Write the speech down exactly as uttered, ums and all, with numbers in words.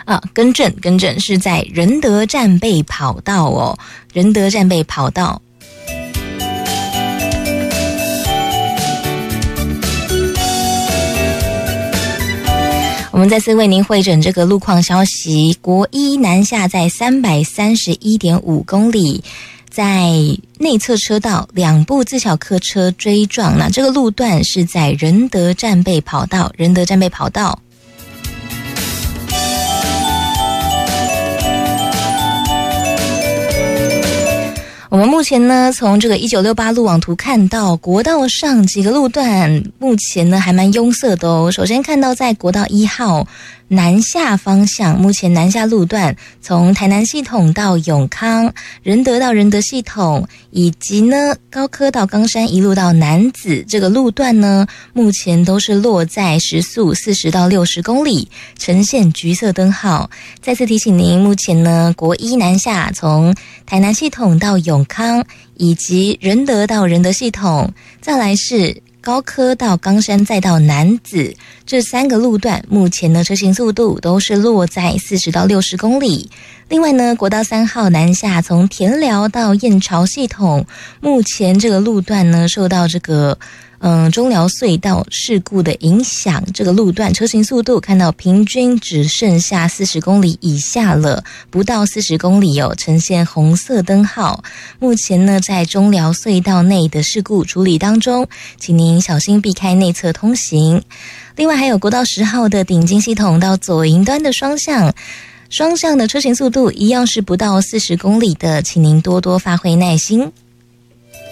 啊，更正更正，是在仁德战备跑道哦，仁德战备跑道。我们再次为您汇整这个路况消息，国一南下在三百三十一点五公里，在内侧车道两部自小客车追撞，那这个路段是在仁德战备跑道，仁德战备跑道。我们目前呢，从这个一九六八路网图看到，国道上几个路段目前呢还蛮拥塞的哦。首先看到在国道一号南下方向，目前南下路段从台南系统到永康，仁德到仁德系统，以及呢高科到冈山一路到楠梓，这个路段呢目前都是落在时速四十到六十公里，呈现橘色灯号。再次提醒您，目前呢国一南下从台南系统到永康，以及仁德到仁德系统，再来是高科到冈山再到楠梓，这三个路段目前呢车行速度都是落在四十到六十公里。另外呢，国道三号南下从田寮到燕巢系统，目前这个路段呢受到这个嗯中寮隧道事故的影响，这个路段车行速度看到平均只剩下四十公里以下了，不到四十公里哦，呈现红色灯号。目前呢在中寮隧道内的事故处理当中，请您小心避开内侧通行。另外还有国道十号的顶金系统到左营端的双向双向的车行速度一样是不到四十公里的，请您多多发挥耐心。